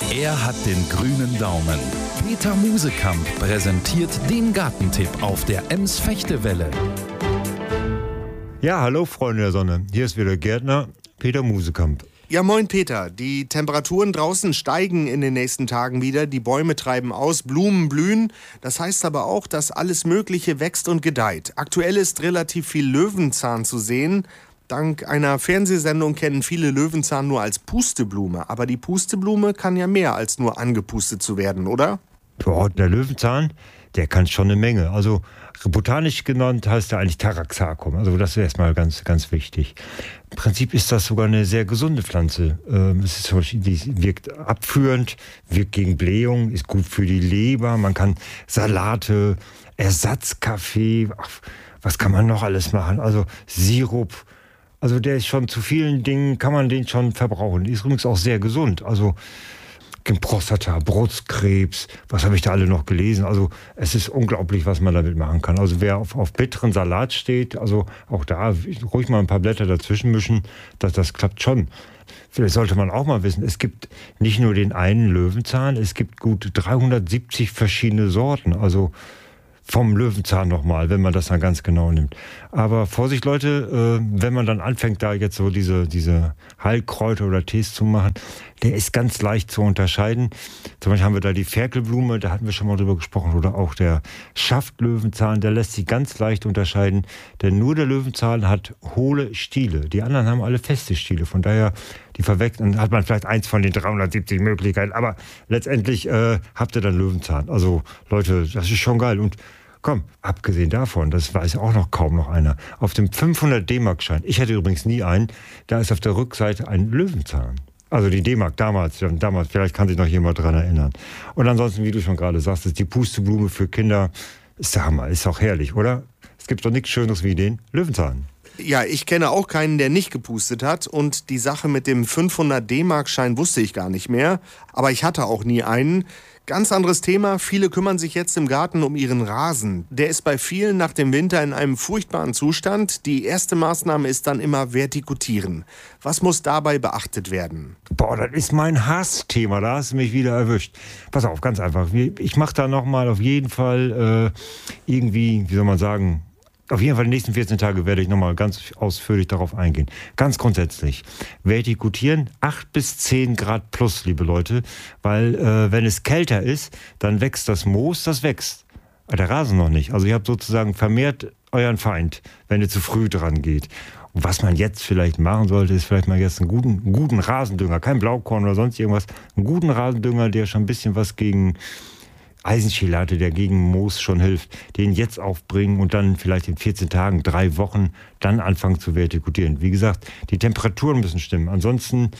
Er hat den grünen Daumen. Peter Musekamp präsentiert den Gartentipp auf der Ems-Fechtewelle. Ja, hallo Freunde der Sonne. Hier ist wieder Gärtner Peter Musekamp. Ja, moin Peter. Die Temperaturen draußen steigen in den nächsten Tagen wieder. Die Bäume treiben aus, Blumen blühen. Das heißt aber auch, dass alles Mögliche wächst und gedeiht. Aktuell ist relativ viel Löwenzahn zu sehen. Dank einer Fernsehsendung kennen viele Löwenzahn nur als Pusteblume. Aber die Pusteblume kann ja mehr als nur angepustet zu werden, oder? Boah, der Löwenzahn, der kann schon eine Menge. Also botanisch genannt heißt er eigentlich Taraxacum. Also das ist erstmal ganz, ganz wichtig. Im Prinzip ist das sogar eine sehr gesunde Pflanze. Die wirkt abführend, wirkt gegen Blähung, ist gut für die Leber. Man kann Salate, Ersatzkaffee, was kann man noch alles machen? Also Sirup. Also der ist schon zu vielen Dingen, kann man den schon verbrauchen. Die ist übrigens auch sehr gesund. Also gegen Prostata, Brustkrebs, was habe ich da alle noch gelesen? Also es ist unglaublich, was man damit machen kann. Also wer auf bitteren Salat steht, also auch da ruhig mal ein paar Blätter dazwischen mischen, das klappt schon. Vielleicht sollte man auch mal wissen, es gibt nicht nur den einen Löwenzahn, es gibt gut 370 verschiedene Sorten. Also vom Löwenzahn nochmal, wenn man das dann ganz genau nimmt. Aber Vorsicht Leute, wenn man dann anfängt, da jetzt so diese Heilkräuter oder Tees zu machen, der ist ganz leicht zu unterscheiden. Zum Beispiel haben wir da die Ferkelblume, da hatten wir schon mal drüber gesprochen, oder auch der Schaftlöwenzahn, der lässt sich ganz leicht unterscheiden, denn nur der Löwenzahn hat hohle Stiele. Die anderen haben alle feste Stiele, von daher die verwechseln, hat man vielleicht eins von den 370 Möglichkeiten, aber letztendlich habt ihr dann Löwenzahn. Also Leute, das ist schon geil. Und komm, abgesehen davon, das weiß auch noch kaum noch einer, auf dem 500 D-Mark-Schein, ich hatte übrigens nie einen, da ist auf der Rückseite ein Löwenzahn. Also die D-Mark damals, vielleicht kann sich noch jemand dran erinnern. Und ansonsten, wie du schon gerade sagst, ist die Pusteblume für Kinder, ist der Hammer, ist auch herrlich, oder? Es gibt doch nichts Schöneres wie den Löwenzahn. Ja, ich kenne auch keinen, der nicht gepustet hat. Und die Sache mit dem 500 D-Mark-Schein wusste ich gar nicht mehr. Aber ich hatte auch nie einen. Ganz anderes Thema. Viele kümmern sich jetzt im Garten um ihren Rasen. Der ist bei vielen nach dem Winter in einem furchtbaren Zustand. Die erste Maßnahme ist dann immer Vertikutieren. Was muss dabei beachtet werden? Boah, das ist mein Hassthema. Da hast du mich wieder erwischt. Pass auf, ganz einfach. Ich mache da nochmal auf jeden Fall irgendwie, wie soll man sagen, auf jeden Fall die nächsten 14 Tage werde ich nochmal ganz ausführlich darauf eingehen. Ganz grundsätzlich, vertikutieren 8 bis 10 Grad plus, liebe Leute, weil wenn es kälter ist, dann wächst das Moos, das wächst. Der Rasen noch nicht. Also ihr habt sozusagen vermehrt euren Feind, wenn ihr zu früh dran geht. Und was man jetzt vielleicht machen sollte, ist vielleicht mal jetzt einen guten Rasendünger, kein Blaukorn oder sonst irgendwas, einen guten Rasendünger, der schon ein bisschen was gegen Eisenchelate, der gegen Moos schon hilft, den jetzt aufbringen und dann vielleicht in 14 Tagen, 3 Wochen, dann anfangen zu vertikutieren. Wie gesagt, die Temperaturen müssen stimmen. Ansonsten,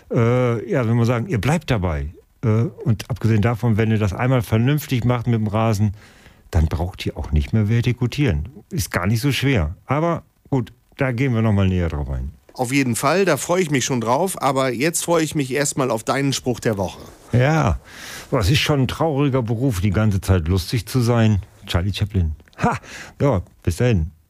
wenn wir sagen, ihr bleibt dabei. Und abgesehen davon, wenn ihr das einmal vernünftig macht mit dem Rasen, dann braucht ihr auch nicht mehr vertikutieren. Ist gar nicht so schwer. Aber gut, da gehen wir nochmal näher drauf ein. Auf jeden Fall, da freue ich mich schon drauf. Aber jetzt freue ich mich erstmal auf deinen Spruch der Woche. Ja, es ist schon ein trauriger Beruf, die ganze Zeit lustig zu sein. Charlie Chaplin. Ha, ja, bis dahin.